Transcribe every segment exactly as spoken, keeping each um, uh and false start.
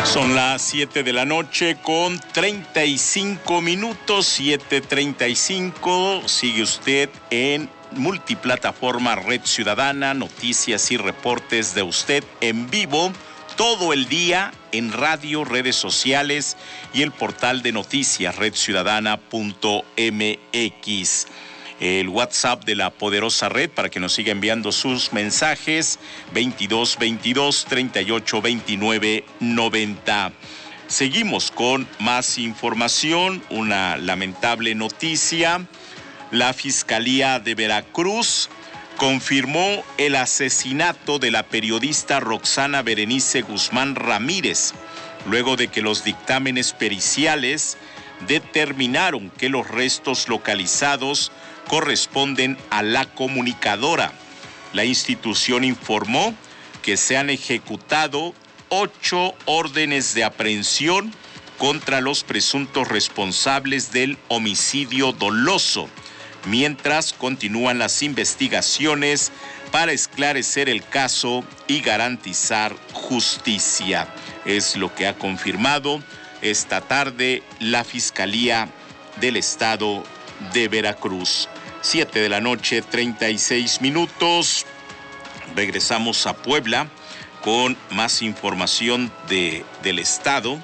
Son las siete de la noche con treinta y cinco minutos, siete treinta y cinco. Sigue usted en multiplataforma Red Ciudadana, noticias y reportes de usted en vivo todo el día en radio, redes sociales y el portal de noticias red ciudadana punto m x. El WhatsApp de la poderosa red para que nos siga enviando sus mensajes, veintidós veintidós treinta y ocho veintinueve noventa. Seguimos con más información, una lamentable noticia. La Fiscalía de Veracruz confirmó el asesinato de la periodista Roxana Berenice Guzmán Ramírez, luego de que los dictámenes periciales determinaron que los restos localizados corresponden a la comunicadora. La institución informó que se han ejecutado ocho órdenes de aprehensión contra los presuntos responsables del homicidio doloso, mientras continúan las investigaciones para esclarecer el caso y garantizar justicia. Es lo que ha confirmado esta tarde la Fiscalía del Estado de Veracruz. Siete de la noche, treinta y seis minutos. Regresamos a Puebla con más información de, del Estado.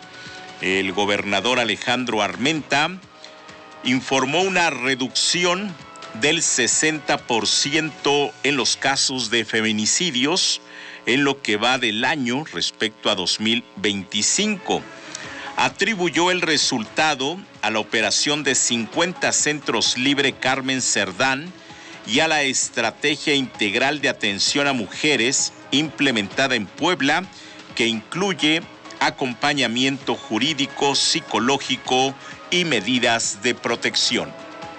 El gobernador Alejandro Armenta informó una reducción del sesenta por ciento en los casos de feminicidios en lo que va del año respecto a dos mil veinticinco. Atribuyó el resultado a la operación de cincuenta Centros Libre Carmen Cerdán y a la estrategia integral de atención a mujeres implementada en Puebla, que incluye acompañamiento jurídico, psicológico y medidas de protección.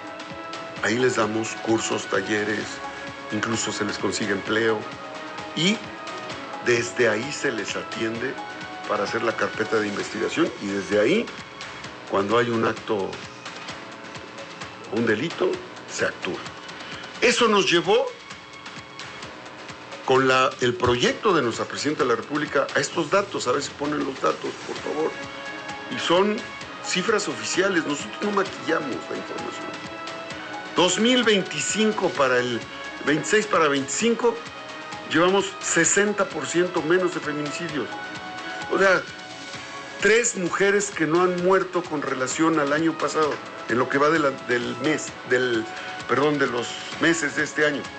Ahí les damos cursos, talleres, incluso se les consigue empleo y desde ahí se les atiende para hacer la carpeta de investigación y desde ahí, cuando hay un acto, un delito, se actúa. Eso nos llevó, con la, el proyecto de nuestra Presidenta de la República, a estos datos. A ver si ponen los datos, por favor. Y son cifras oficiales, nosotros no maquillamos la información. dos mil veinticinco para el veintiséis para veinticinco, llevamos sesenta por ciento menos de feminicidios. O sea, tres mujeres que no han muerto con relación al año pasado, en lo que va de la, del mes, del, perdón, de los meses de este año.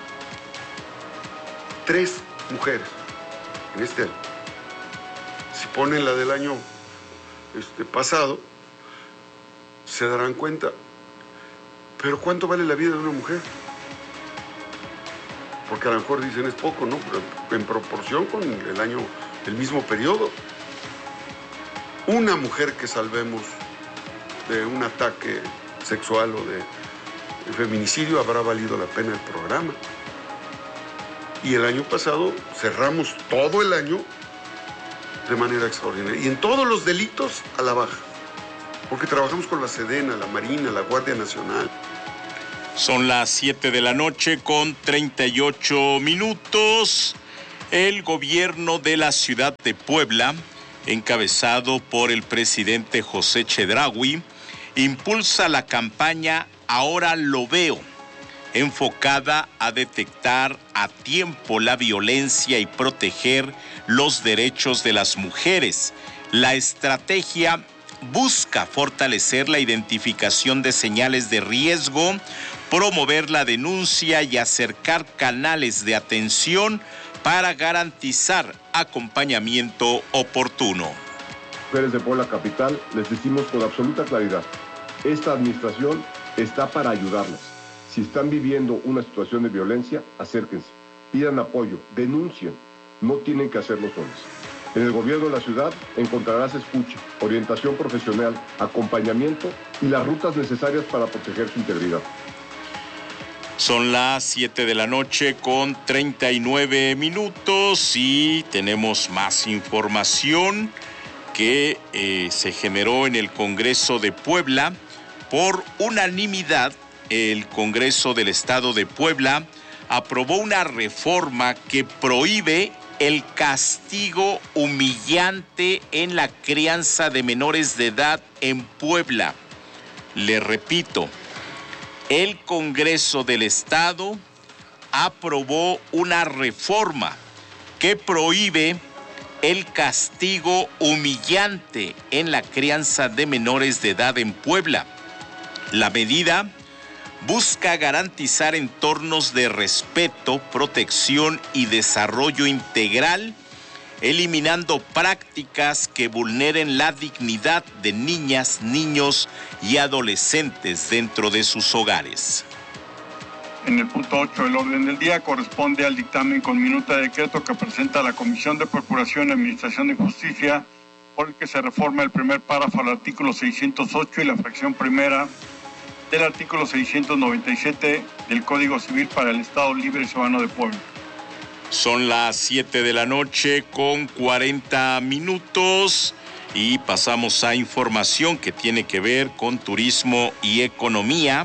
Tres mujeres en este año. Si ponen la del año este, pasado, se darán cuenta. Pero ¿cuánto vale la vida de una mujer? Porque a lo mejor dicen es poco, ¿no? Pero en proporción con el año, el mismo periodo. Una mujer que salvemos de un ataque sexual o de feminicidio habrá valido la pena el programa. Y el año pasado cerramos todo el año de manera extraordinaria. Y en todos los delitos a la baja. Porque trabajamos con la Sedena, la Marina, la Guardia Nacional. Son las siete de la noche con treinta y ocho minutos. El gobierno de la ciudad de Puebla, encabezado por el presidente José Chedraui, impulsa la campaña Ahora lo veo, enfocada a detectar a tiempo la violencia y proteger los derechos de las mujeres. La estrategia busca fortalecer la identificación de señales de riesgo, promover la denuncia y acercar canales de atención para garantizar acompañamiento oportuno. Mujeres de Puebla Capital, les decimos con absoluta claridad, esta administración está para ayudarlas. Si están viviendo una situación de violencia, acérquense, pidan apoyo, denuncien, no tienen que hacerlo solos. En el gobierno de la ciudad encontrarás escucha, orientación profesional, acompañamiento y las rutas necesarias para proteger su integridad. Son las siete de la noche con treinta y nueve minutos y tenemos más información que eh, se generó en el Congreso de Puebla. Por unanimidad, el Congreso del Estado de Puebla aprobó una reforma que prohíbe el castigo humillante en la crianza de menores de edad en Puebla. Le repito, el Congreso del Estado aprobó una reforma que prohíbe el castigo humillante en la crianza de menores de edad en Puebla. La medida busca garantizar entornos de respeto, protección y desarrollo integral, eliminando prácticas que vulneren la dignidad de niñas, niños y adolescentes dentro de sus hogares. En el punto ocho del orden del día corresponde al dictamen con minuta de decreto que presenta la Comisión de Procuración y Administración de Justicia, por el que se reforma el primer párrafo al artículo seiscientos ocho y la fracción primera del artículo seiscientos noventa y siete del Código Civil para el Estado Libre y Soberano de Puebla. Son las siete de la noche con cuarenta minutos y pasamos a información que tiene que ver con turismo y economía.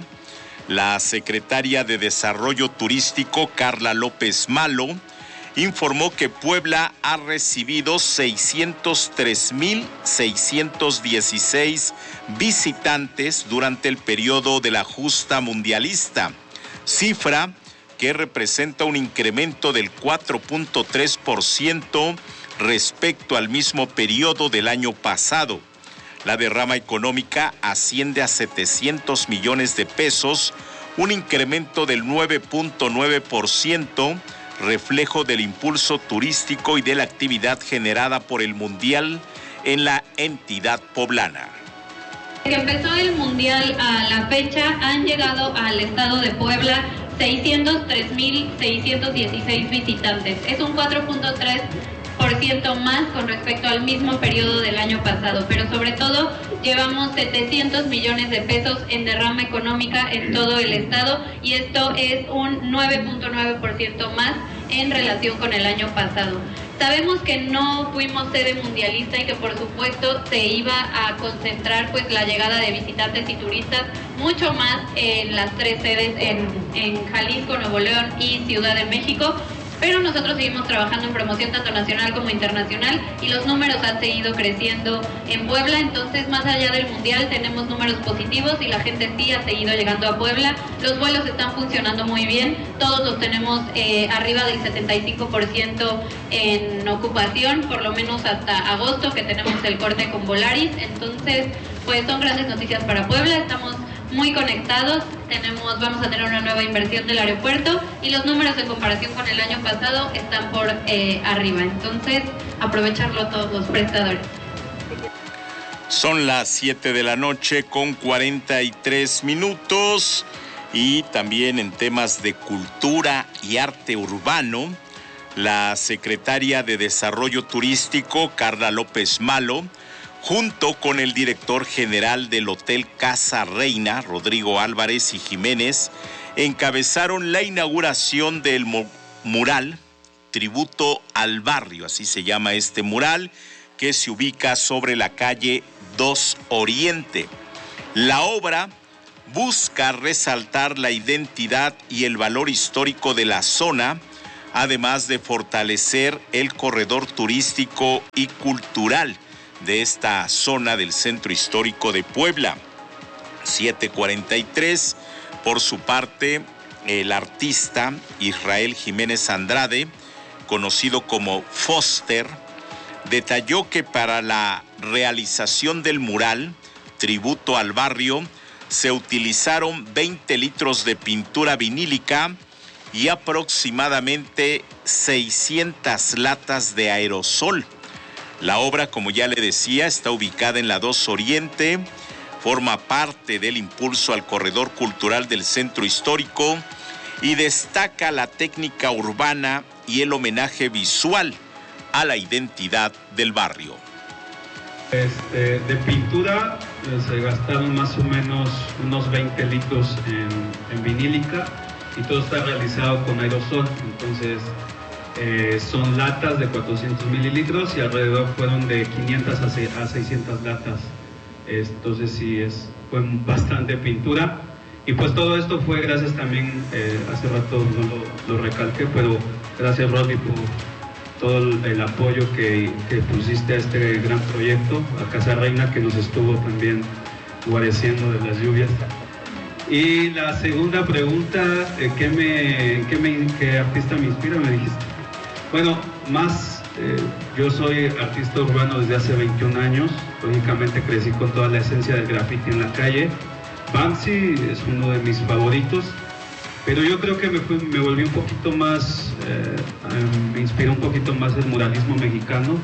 La secretaria de Desarrollo Turístico, Carla López Malo, informó que Puebla ha recibido seiscientos tres mil seiscientos dieciséis visitantes durante el periodo de la justa mundialista, cifra que representa un incremento del cuatro punto tres por ciento respecto al mismo periodo del año pasado. La derrama económica asciende a setecientos millones de pesos, un incremento del nueve punto nueve por ciento, reflejo del impulso turístico y de la actividad generada por el Mundial en la entidad poblana. Desde que empezó el Mundial a la fecha, han llegado al estado de Puebla seiscientos tres mil seiscientos dieciséis visitantes. Es un cuatro punto tres por ciento más con respecto al mismo periodo del año pasado, pero sobre todo llevamos setecientos millones de pesos en derrama económica en todo el estado y esto es un nueve punto nueve por ciento más en relación con el año pasado. Sabemos que no fuimos sede mundialista y que por supuesto se iba a concentrar pues la llegada de visitantes y turistas mucho más en las tres sedes en, en Jalisco, Nuevo León y Ciudad de México. Pero nosotros seguimos trabajando en promoción tanto nacional como internacional y los números han seguido creciendo en Puebla, entonces más allá del Mundial tenemos números positivos y la gente sí ha seguido llegando a Puebla. Los vuelos están funcionando muy bien, todos los tenemos eh, arriba del setenta y cinco por ciento en ocupación, por lo menos hasta agosto que tenemos el corte con Volaris, entonces pues son grandes noticias para Puebla, estamos muy conectados, tenemos, vamos a tener una nueva inversión del aeropuerto y los números en comparación con el año pasado están por eh, arriba, entonces aprovecharlo todos los prestadores. Son las siete de la noche con cuarenta y tres minutos y también en temas de cultura y arte urbano, la secretaria de Desarrollo Turístico, Carla López Malo, junto con el director general del Hotel Casa Reina, Rodrigo Álvarez y Jiménez, encabezaron la inauguración del mural Tributo al Barrio, así se llama este mural, que se ubica sobre la calle dos Oriente. La obra busca resaltar la identidad y el valor histórico de la zona, además de fortalecer el corredor turístico y cultural de esta zona del centro histórico de Puebla. siete cuarenta y tres, por su parte, el artista Israel Jiménez Andrade, conocido como Foster, detalló que para la realización del mural Tributo al Barrio se utilizaron veinte litros de pintura vinílica y aproximadamente seiscientas latas de aerosol. La obra, como ya le decía, está ubicada en la dos Oriente, forma parte del impulso al corredor cultural del centro histórico y destaca la técnica urbana y el homenaje visual a la identidad del barrio. Este, de pintura se gastaron más o menos unos veinte litros en, en vinílica y todo está realizado con aerosol, entonces Eh, son latas de cuatrocientos mililitros y alrededor fueron de quinientas a seiscientas latas. Entonces sí, es, fue bastante pintura. Y pues todo esto fue gracias también, eh, hace rato no lo, lo recalqué, pero gracias Rodney por, todo el, el apoyo que, que pusiste a este gran proyecto, a Casa Reina, que nos estuvo también guareciendo de las lluvias. Y la segunda pregunta, ¿qué, me, qué, me, qué artista me inspira? Me dijiste. Bueno, más, eh, yo soy artista urbano desde hace veintiún años, lógicamente crecí con toda la esencia del graffiti en la calle. Banksy es uno de mis favoritos, pero yo creo que me, fui, me volví un poquito más, eh, me inspiró un poquito más el muralismo mexicano.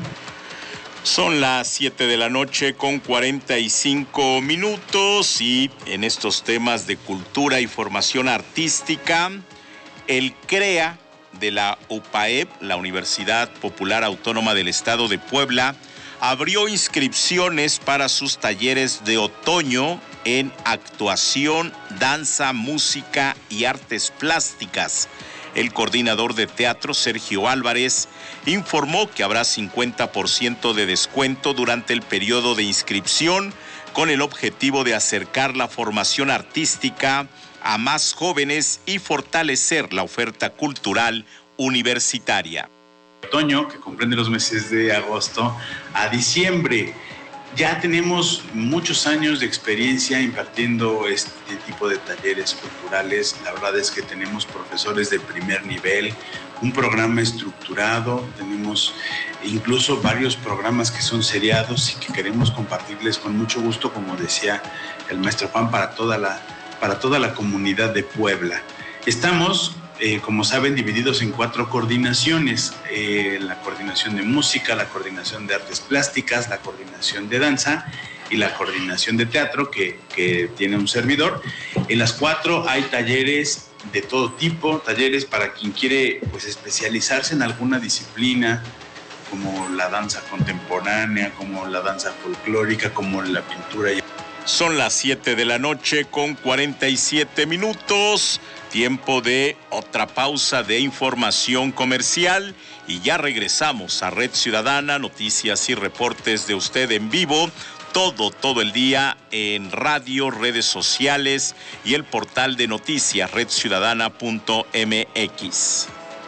Son las siete de la noche con cuarenta y cinco minutos y en estos temas de cultura y formación artística, el CREA de la U P A E P, la Universidad Popular Autónoma del Estado de Puebla, abrió inscripciones para sus talleres de otoño en actuación, danza, música y artes plásticas. El coordinador de teatro, Sergio Álvarez, informó que habrá cincuenta por ciento de descuento durante el periodo de inscripción con el objetivo de acercar la formación artística a más jóvenes y fortalecer la oferta cultural universitaria. Otoño, que comprende los meses de agosto a diciembre. Ya tenemos muchos años de experiencia impartiendo este tipo de talleres culturales. La verdad es que tenemos profesores de primer nivel, un programa estructurado, tenemos incluso varios programas que son seriados y que queremos compartirles con mucho gusto, como decía el maestro Juan, para toda la, para toda la comunidad de Puebla. Estamos, eh, como saben, divididos en cuatro coordinaciones. Eh, la coordinación de música, la coordinación de artes plásticas, la coordinación de danza y la coordinación de teatro que, que tiene un servidor. En las cuatro hay talleres de todo tipo, talleres para quien quiere pues, especializarse en alguna disciplina, como la danza contemporánea, como la danza folclórica, como la pintura. Son las siete de la noche con cuarenta y siete minutos, tiempo de otra pausa de información comercial y ya regresamos a Red Ciudadana, noticias y reportes de usted en vivo, todo, todo el día en radio, redes sociales y el portal de noticias red ciudadana punto m x.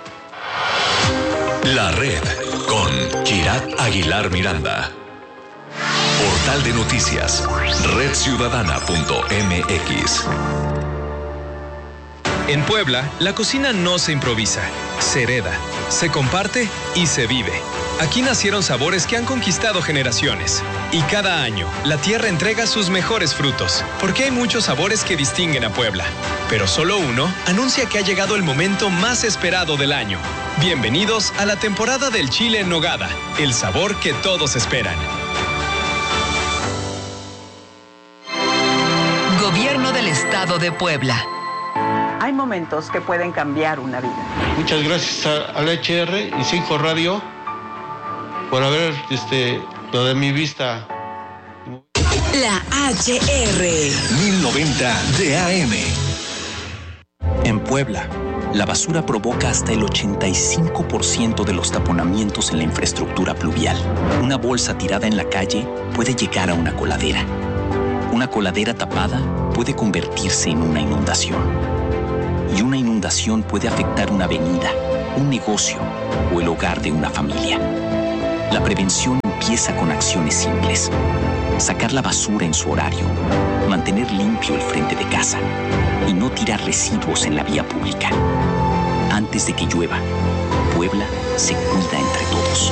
La Red con Kirat Aguilar Miranda. Portal de noticias red ciudadana punto m x. En Puebla, la cocina no se improvisa, se hereda, se comparte y se vive. Aquí nacieron sabores que han conquistado generaciones. Y cada año, la tierra entrega sus mejores frutos, porque hay muchos sabores que distinguen a Puebla. Pero solo uno anuncia que ha llegado el momento más esperado del año. Bienvenidos a la temporada del chile en nogada, el sabor que todos esperan. Gobierno del Estado de Puebla. Hay momentos que pueden cambiar una vida. Muchas gracias a, a la H R y cinco Radio por haber este, lo de mi vista. La H R. mil noventa de A M. En Puebla, la basura provoca hasta el ochenta y cinco por ciento de los taponamientos en la infraestructura pluvial. Una bolsa tirada en la calle puede llegar a una coladera. Una coladera tapada puede convertirse en una inundación. Y una inundación puede afectar una avenida, un negocio o el hogar de una familia. La prevención empieza con acciones simples. Sacar la basura en su horario, mantener limpio el frente de casa y no tirar residuos en la vía pública. Antes de que llueva, Puebla se cuida entre todos.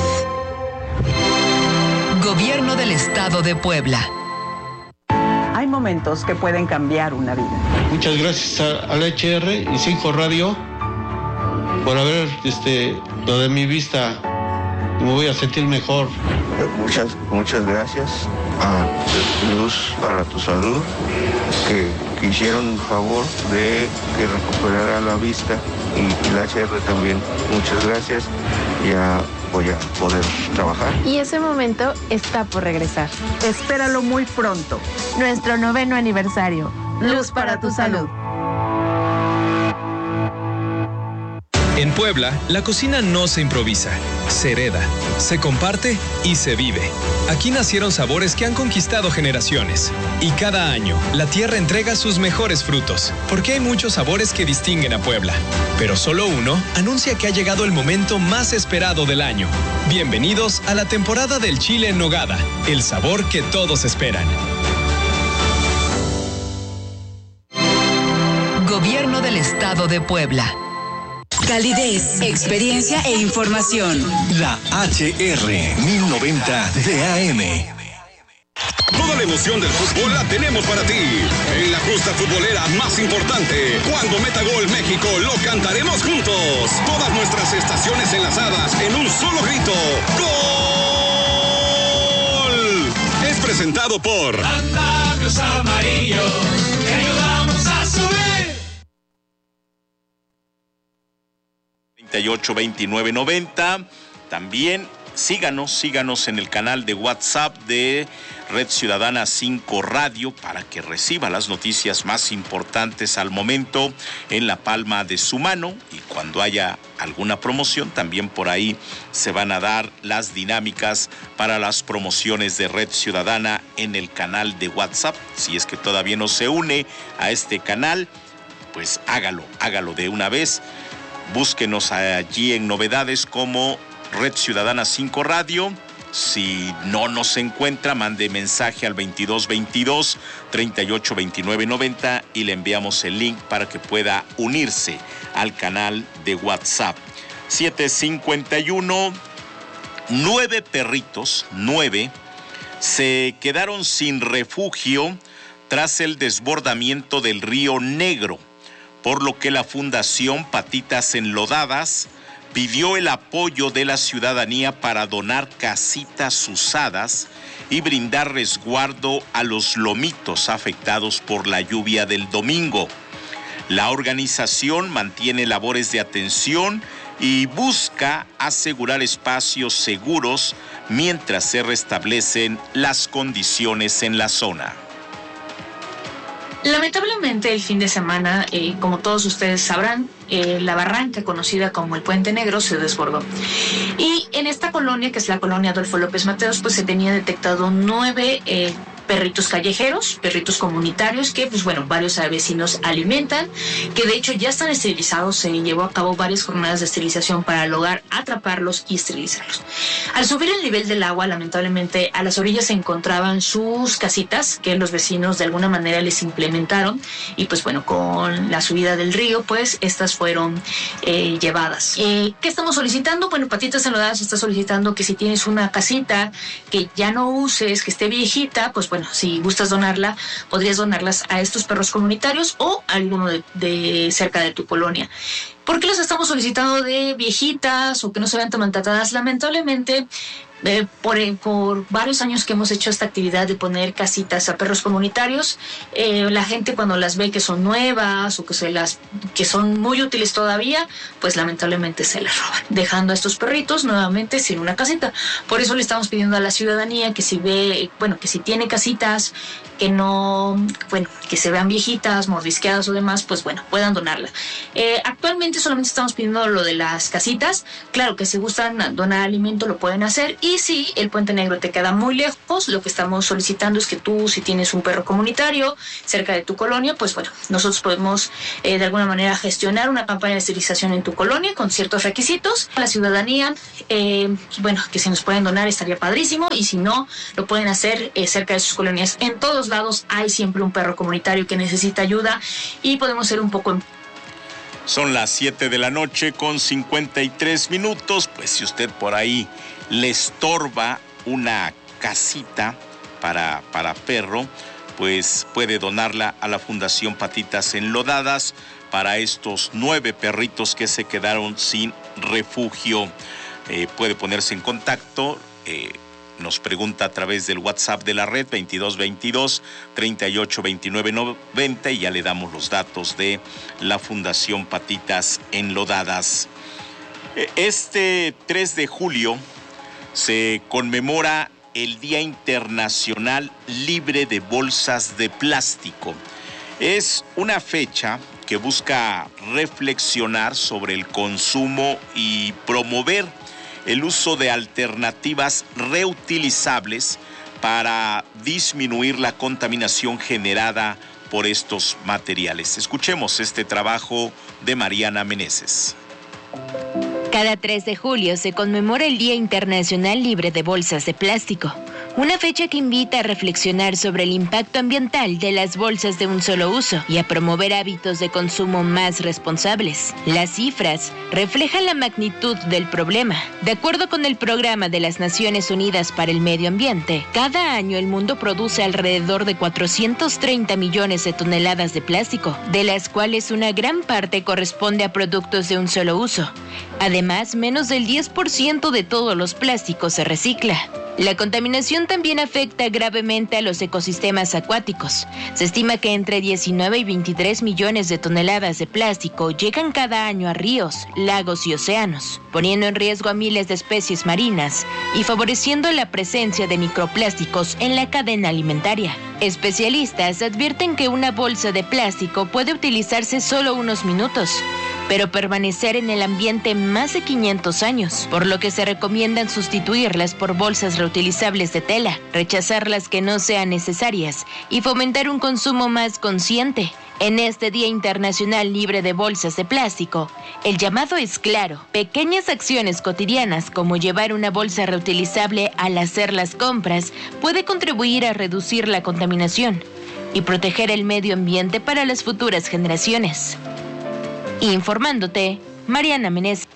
Gobierno del Estado de Puebla. Hay momentos que pueden cambiar una vida. Muchas gracias a, a la H R y cinco Radio por haber este, lo de mi vista. Me voy a sentir mejor. Muchas, muchas gracias a Luz para tu Salud, que, que hicieron un favor de que recuperara la vista, y, y la H R también. Muchas gracias. Ya voy a poder trabajar. Y ese momento está por regresar. Espéralo muy pronto. Nuestro noveno aniversario. Luz para tu salud. En Puebla, la cocina no se improvisa, se hereda, se comparte y se vive. Aquí nacieron sabores que han conquistado generaciones. Y cada año, la tierra entrega sus mejores frutos, porque hay muchos sabores que distinguen a Puebla. Pero solo uno anuncia que ha llegado el momento más esperado del año. Bienvenidos a la temporada del chile en nogada, el sabor que todos esperan. Gobierno del Estado de Puebla. Calidez, experiencia e información. La H R mil noventa de A M. Toda la emoción del fútbol la tenemos para ti. En la justa futbolera más importante, cuando meta gol México, lo cantaremos juntos. Todas nuestras estaciones enlazadas en un solo grito. ¡Gol! Es presentado por Andamios Amarillo, te ayudamos a subir. treinta y ocho veintinueve noventa. También síganos, síganos en el canal de WhatsApp de Red Ciudadana cinco Radio para que reciba las noticias más importantes al momento en la palma de su mano, y cuando haya alguna promoción también por ahí se van a dar las dinámicas para las promociones de Red Ciudadana en el canal de WhatsApp. Si es que todavía no se une a este canal, pues hágalo, hágalo de una vez. Búsquenos allí en novedades como Red Ciudadana cinco Radio. Si no nos encuentra, mande mensaje al veintidós veintidós, treinta y ocho veintinueve noventa y le enviamos el link para que pueda unirse al canal de WhatsApp. siete cincuenta y uno, nueve perritos, nueve, se quedaron sin refugio tras el desbordamiento del río Negro, por lo que la Fundación Patitas Enlodadas pidió el apoyo de la ciudadanía para donar casitas usadas y brindar resguardo a los lomitos afectados por la lluvia del domingo. La organización mantiene labores de atención y busca asegurar espacios seguros mientras se restablecen las condiciones en la zona. Lamentablemente el fin de semana, eh, como todos ustedes sabrán, eh, la barranca conocida como el Puente Negro se desbordó. Y en esta colonia, que es la colonia Adolfo López Mateos, pues se tenía detectado nueve eh, perritos callejeros, perritos comunitarios que, pues bueno, varios vecinos alimentan, que de hecho ya están esterilizados. Se llevó a cabo varias jornadas de esterilización para lograr atraparlos y esterilizarlos. Al subir el nivel del agua, lamentablemente, a las orillas se encontraban sus casitas que los vecinos de alguna manera les implementaron, y pues bueno, con la subida del río, pues estas fueron eh, llevadas. Eh, ¿Qué estamos solicitando? Bueno, Patitas Enlodadas está solicitando que si tienes una casita que ya no uses, que esté viejita, pues bueno, si gustas donarla, podrías donarlas a estos perros comunitarios o a alguno de, de cerca de tu colonia. ¿Por qué los estamos solicitando de viejitas o que no se vean tan maltratadas? Lamentablemente, eh, por, por varios años que hemos hecho esta actividad de poner casitas a perros comunitarios, eh, la gente cuando las ve que son nuevas o que, se las, que son muy útiles todavía, pues lamentablemente se las roban, dejando a estos perritos nuevamente sin una casita. Por eso le estamos pidiendo a la ciudadanía que si ve, bueno, que si tiene casitas que no, bueno, que se vean viejitas, mordisqueadas o demás, pues bueno, puedan donarla. Eh, actualmente solamente estamos pidiendo lo de las casitas. Claro que si gustan donar alimento lo pueden hacer, y si el Puente Negro te queda muy lejos, lo que estamos solicitando es que tú, si tienes un perro comunitario cerca de tu colonia, pues bueno, nosotros podemos eh, de alguna manera gestionar una campaña de esterilización en tu colonia con ciertos requisitos. La ciudadanía, eh, bueno, que si nos pueden donar estaría padrísimo, y si no, lo pueden hacer eh, cerca de sus colonias. En todos lados hay siempre un perro comunitario que necesita ayuda y podemos ser un poco... Son las siete de la noche con cincuenta y tres minutos. Pues si usted por ahí le estorba una casita para, para perro, pues puede donarla a la Fundación Patitas Enlodadas para estos nueve perritos que se quedaron sin refugio. Eh, puede ponerse en contacto. Eh, Nos pregunta a través del WhatsApp de la red veintidós veintidós, treinta y ocho veintinueve noventa, y ya le damos los datos de la Fundación Patitas Enlodadas. Este tres de julio se conmemora el Día Internacional Libre de Bolsas de Plástico. Es una fecha que busca reflexionar sobre el consumo y promover el uso de alternativas reutilizables para disminuir la contaminación generada por estos materiales. Escuchemos este trabajo de Mariana Meneses. Cada tres de julio se conmemora el Día Internacional Libre de Bolsas de Plástico, una fecha que invita a reflexionar sobre el impacto ambiental de las bolsas de un solo uso y a promover hábitos de consumo más responsables. Las cifras reflejan la magnitud del problema. De acuerdo con el Programa de las Naciones Unidas para el Medio Ambiente, cada año el mundo produce alrededor de cuatrocientos treinta millones de toneladas de plástico, de las cuales una gran parte corresponde a productos de un solo uso. Además, menos del diez por ciento de todos los plásticos se recicla. La contaminación también afecta gravemente a los ecosistemas acuáticos. Se estima que entre diecinueve y veintitrés millones de toneladas de plástico llegan cada año a ríos, lagos y océanos, poniendo en riesgo a miles de especies marinas y favoreciendo la presencia de microplásticos en la cadena alimentaria. Especialistas advierten que una bolsa de plástico puede utilizarse solo unos minutos, pero permanecer en el ambiente más de quinientos años, por lo que se recomiendan sustituirlas por bolsas reutilizables de tela, rechazar las que no sean necesarias y fomentar un consumo más consciente. En este Día Internacional Libre de Bolsas de Plástico, el llamado es claro: pequeñas acciones cotidianas como llevar una bolsa reutilizable al hacer las compras puede contribuir a reducir la contaminación y proteger el medio ambiente para las futuras generaciones. Informándote, Mariana Meneses.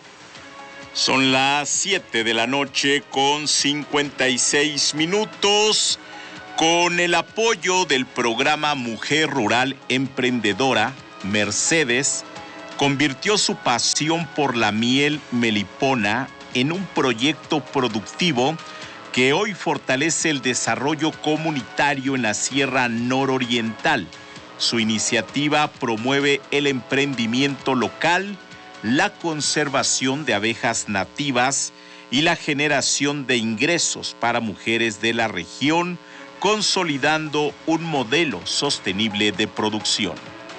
Son las siete de la noche con cincuenta y seis minutos. Con el apoyo del programa Mujer Rural Emprendedora, Mercedes convirtió su pasión por la miel melipona en un proyecto productivo que hoy fortalece el desarrollo comunitario en la Sierra Nororiental. Su iniciativa promueve el emprendimiento local, la conservación de abejas nativas y la generación de ingresos para mujeres de la región, consolidando un modelo sostenible de producción.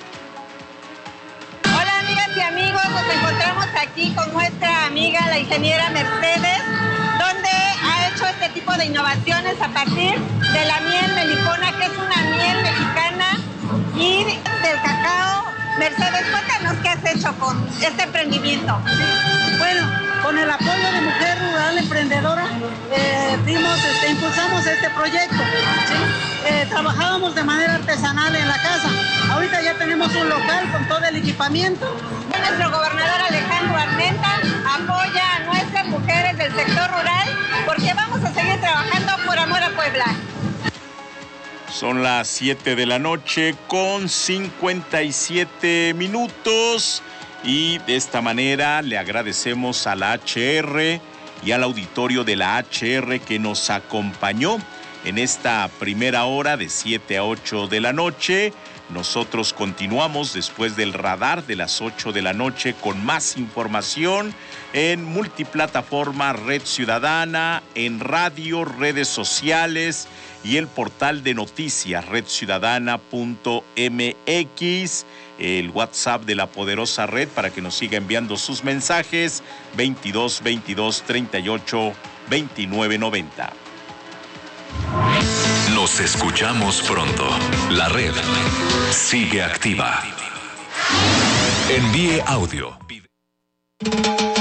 Hola amigas y amigos, nos encontramos aquí con nuestra amiga la ingeniera Mercedes, donde ha hecho este tipo de innovaciones a partir de la miel melipona, que es una miel mexicana, y del cacao. Mercedes, cuéntanos qué has hecho con este emprendimiento. Sí. Bueno, con el apoyo de Mujer Rural Emprendedora, eh, dimos, este, impulsamos este proyecto. ¿Sí? Eh, trabajábamos de manera artesanal en la casa. Ahorita ya tenemos un local con todo el equipamiento. Nuestro gobernador Alejandro Armenta apoya a nuestras mujeres del sector rural porque vamos a seguir trabajando por amor a Puebla. Son las siete de la noche con cincuenta y siete minutos y de esta manera le agradecemos a la H R y al auditorio de la H R que nos acompañó en esta primera hora de siete a ocho de la noche. Nosotros continuamos después del radar de las ocho de la noche con más información en multiplataforma Red Ciudadana, en radio, redes sociales y el portal de noticias red ciudadana punto m x, el WhatsApp de la poderosa red para que nos siga enviando sus mensajes, veintidós veintidós treinta y ocho veintinueve noventa. Nos escuchamos pronto. La red sigue activa. Envíe audio.